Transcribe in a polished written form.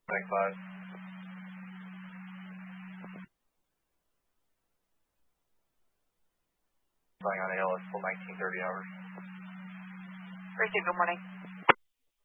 Bank 5. Flying on ALS till 1930 hours. Receive, good morning.